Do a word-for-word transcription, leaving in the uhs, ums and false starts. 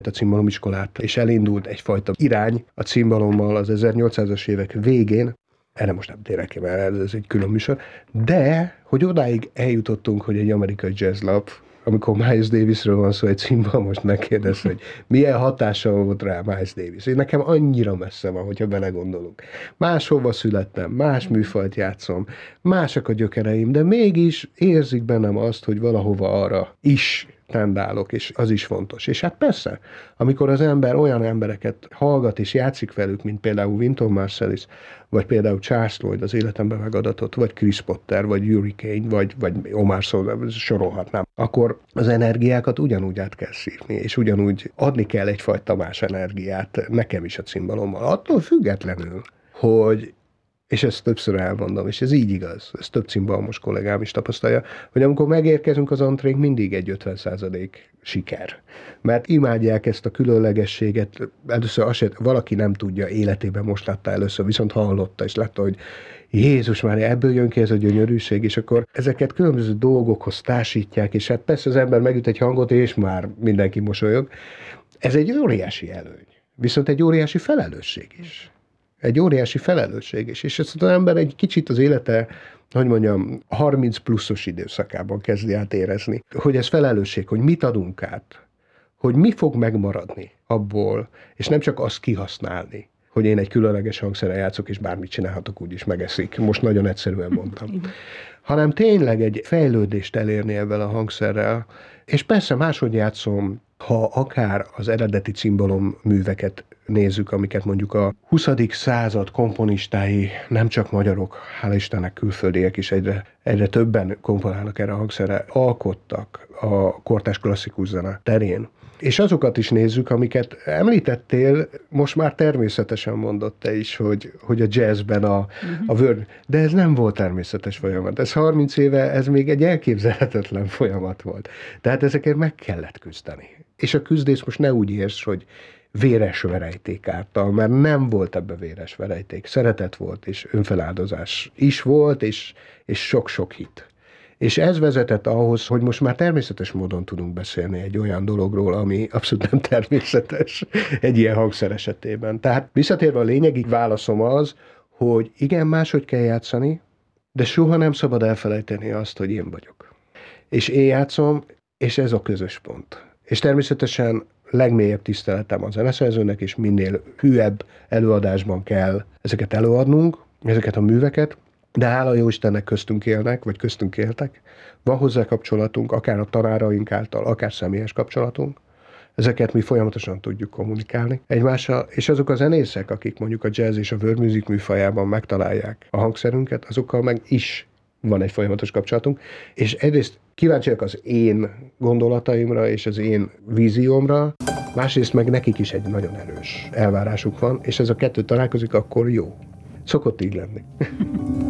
a cimbalomiskolát, és elindult egyfajta irány a cimbalommal az ezernyolcszázas évek végén. Erre most nem térek ki, mert ez egy külön műsor. De, hogy odáig eljutottunk, hogy egy amerikai jazzlap, amikor Miles Davisről van szó egy címban, most megkérdez, hogy milyen hatással volt rá Miles Davis. Én nekem annyira messze van, hogyha belegondolunk. Máshova születtem, más műfajt játszom, másak a gyökereim, de mégis érzik bennem azt, hogy valahova arra is tendálok, és az is fontos. És hát persze, amikor az ember olyan embereket hallgat és játszik velük, mint például Wynton Marsalis, vagy például Charles Lloyd, az Életemben megadatott, vagy Chris Potter, vagy Hurricane, vagy, vagy Omar Sosa, sorolhatnám, akkor az energiákat ugyanúgy át kell szívni, és ugyanúgy adni kell egyfajta más energiát nekem is a cimbalommal. Attól függetlenül, hogy és ezt többször elmondom, és ez így igaz, ez több cimbalmos kollégám is tapasztalja, hogy amikor megérkezünk az antrénk, mindig egy ötven százalék siker. Mert imádják ezt a különlegességet, először azt, hogy valaki nem tudja, életében most látta először, viszont hallotta, és látta, hogy Jézus már, ebből jön ki ez a gyönyörűség, és akkor ezeket különböző dolgokhoz társítják, és hát persze az ember megüt egy hangot, és már mindenki mosolyog. Ez egy óriási előny, viszont egy óriási felelősség is. Egy óriási felelősség is. És ezt az ember egy kicsit az élete, hogy mondjam, harminc pluszos időszakában kezdi át érezni, hogy ez felelősség, hogy mit adunk át, hogy mi fog megmaradni abból, és nem csak azt kihasználni, hogy én egy különleges hangszerrel játszok, és bármit csinálhatok, úgyis megeszik. Most nagyon egyszerűen mondtam. Hanem tényleg egy fejlődést elérni ebben a hangszerrel, és persze máshogy játszom, ha akár az eredeti cimbalom műveket nézzük, amiket mondjuk a huszadik század komponistái, nem csak magyarok, hála Istennek külföldiek is egyre, egyre többen komponálnak erre a hangszerre, alkottak a kortárs klasszikus zene terén. És azokat is nézzük, amiket említettél, most már természetesen mondott te is, hogy, hogy a jazzben a, uh-huh. a word, de ez nem volt természetes folyamat. Ez harminc éve, ez még egy elképzelhetetlen folyamat volt. Tehát ezeket meg kellett küzdeni. És a küzdés most ne úgy érts, hogy véres verejték által, mert nem volt ebbe véres verejték. Szeretet volt, és önfeláldozás is volt, és, és sok-sok hit. És ez vezetett ahhoz, hogy most már természetes módon tudunk beszélni egy olyan dologról, ami abszolút nem természetes egy ilyen hangszer esetében. Tehát visszatérve a lényegig válaszom az, hogy igen, máshogy kell játszani, de soha nem szabad elfelejteni azt, hogy én vagyok. És én játszom, és ez a közös pont. És természetesen legmélyebb tiszteletem a zeneszerzőnek, és minél hűebb előadásban kell ezeket előadnunk, ezeket a műveket, de hála jó Istennek köztünk élnek, vagy köztünk éltek. Van hozzá kapcsolatunk, akár a tanáraink által, akár személyes kapcsolatunk. Ezeket mi folyamatosan tudjuk kommunikálni egymással, és azok a zenészek, akik mondjuk a jazz és a world music műfajában megtalálják a hangszerünket, azokkal meg is van egy folyamatos kapcsolatunk, és egyrészt kíváncsiak az én gondolataimra és az én víziómra, másrészt meg nekik is egy nagyon erős elvárásuk van, és ez a kettő találkozik, akkor jó. Szokott így lenni.